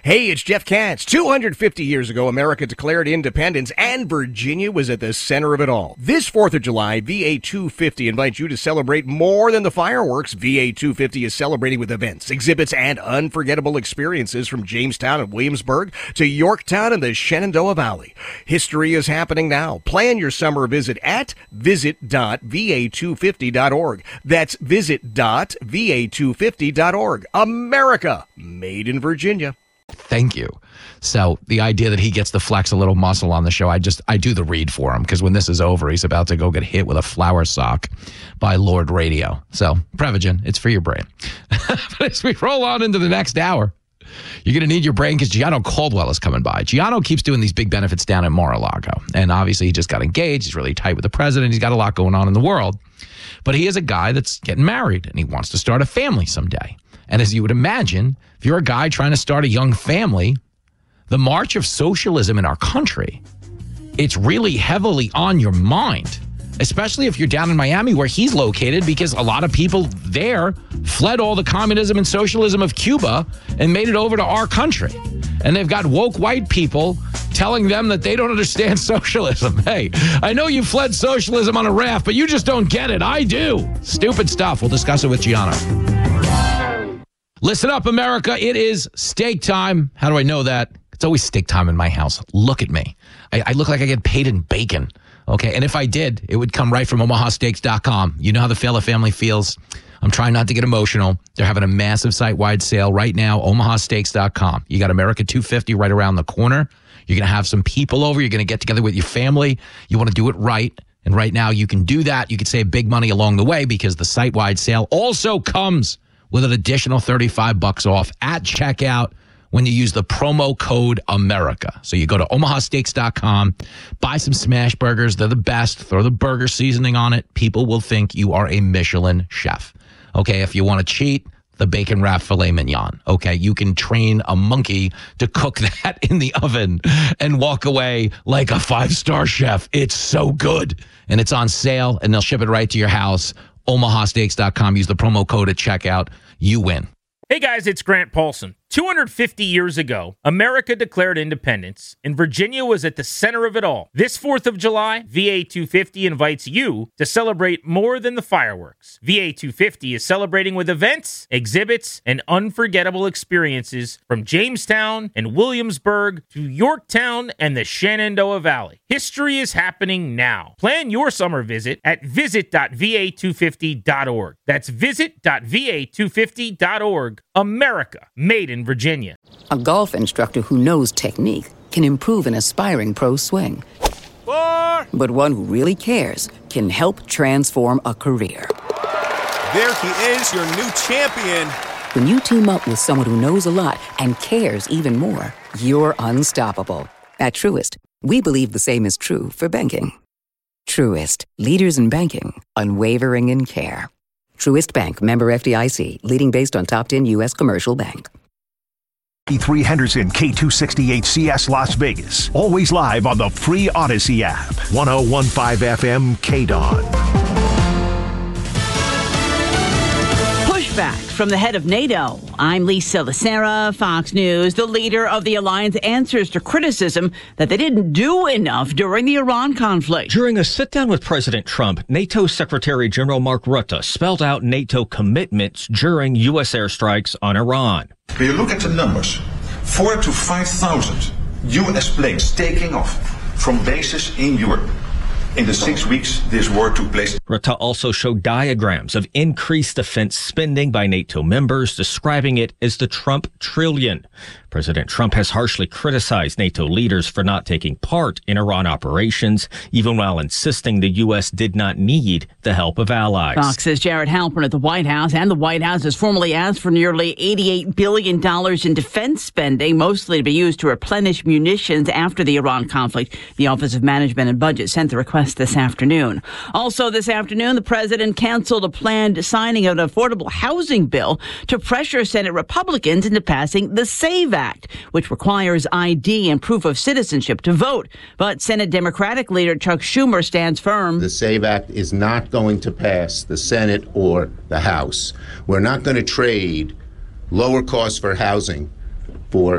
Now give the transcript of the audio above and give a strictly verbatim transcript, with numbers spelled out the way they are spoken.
Hey, it's Jeff Katz. two hundred fifty years ago, America declared independence, and Virginia was at the center of it all. This fourth of July, V A two fifty invites you to celebrate more than the fireworks. V A two fifty is celebrating with events, exhibits, and unforgettable experiences from Jamestown and Williamsburg to Yorktown and the Shenandoah Valley. History is happening now. Plan your summer visit at visit dot v a two fifty dot org. That's visit dot v a two fifty dot org. America, made in Virginia. Thank you. So the idea that he gets to flex a little muscle on the show, I just, I do the read for him, because when this is over, he's about to go get hit with a flower sock by Lord Radio. So, Prevagen, it's for your brain. But as we roll on into the next hour, you're going to need your brain because Gianno Caldwell is coming by. Gianno keeps doing these big benefits down in Mar-a-Lago. And obviously he just got engaged. He's really tight with the president. He's got a lot going on in the world. But he is a guy that's getting married and he wants to start a family someday. And as you would imagine, if you're a guy trying to start a young family, the march of socialism in our country, it's really heavily on your mind, especially if you're down in Miami where he's located, because a lot of people there fled all the communism and socialism of Cuba and made it over to our country. And they've got woke white people telling them that they don't understand socialism. Hey, I know you fled socialism on a raft, but you just don't get it. I do. Stupid stuff. We'll discuss it with Gianno. Listen up, America. It is steak time. How do I know that? It's always steak time in my house. Look at me. I, I look like I get paid in bacon. Okay, and if I did, it would come right from omaha steaks dot com. You know how the Fela family feels. I'm trying not to get emotional. They're having a massive site-wide sale right now, omaha steaks dot com. You got America two fifty right around the corner. You're going to have some people over. You're going to get together with your family. You want to do it right. And right now you can do that. You can save big money along the way because the site-wide sale also comes with an additional thirty-five bucks off at checkout when you use the promo code America. So you go to omaha steaks dot com, buy some smash burgers. They're the best. Throw the burger seasoning on it. People will think you are a Michelin chef. Okay, if you want to cheat, the bacon wrapped filet mignon. Okay, you can train a monkey to cook that in the oven and walk away like a five-star chef. It's so good. And it's on sale, and they'll ship it right to your house. omaha steaks dot com. Use the promo code at checkout. You win. Hey guys, it's Grant Paulson. two hundred fifty years ago, America declared independence, and Virginia was at the center of it all. This fourth of July, V A two fifty invites you to celebrate more than the fireworks. V A two fifty is celebrating with events, exhibits, and unforgettable experiences from Jamestown and Williamsburg to Yorktown and the Shenandoah Valley. History is happening now. Plan your summer visit at visit dot v a two fifty dot org. That's visit dot v a two fifty dot org. America, made in Virginia. A golf instructor who knows technique can improve an aspiring pro's swing. Four. But one who really cares can help transform a career. There he is, your new champion. When you team up with someone who knows a lot and cares even more, you're unstoppable. At Truist, we believe the same is true for banking. Truist, leaders in banking, unwavering in care. Truist Bank, member F D I C, leading based on top ten U S commercial bank. three Henderson, K two sixty-eight C S Las Vegas. Always live on the free Odyssey app. one oh one point five F M K D O N. Pushback from the head of NATO. I'm Lisa Lacera, Fox News. The leader of the alliance answers to criticism that they didn't do enough during the Iran conflict. During a sit-down with President Trump, NATO Secretary General Mark Rutte spelled out NATO commitments during U S airstrikes on Iran. When you look at the numbers, four to five thousand U S planes taking off from bases in Europe. In the six weeks this war took place. Rutte also showed diagrams of increased defense spending by NATO members, describing it as the Trump trillion. President Trump has harshly criticized NATO leaders for not taking part in Iran operations, even while insisting the U S did not need the help of allies. Fox's Jared Halpern at the White House, and the White House has formally asked for nearly eighty-eight billion dollars in defense spending, mostly to be used to replenish munitions after the Iran conflict. The Office of Management and Budget sent the request this afternoon. Also this afternoon, the president canceled a planned signing of an affordable housing bill to pressure Senate Republicans into passing the SAVE Act, which requires I D and proof of citizenship to vote. But Senate Democratic leader Chuck Schumer stands firm. The SAVE Act is not going to pass the Senate or the House. We're not going to trade lower costs for housing for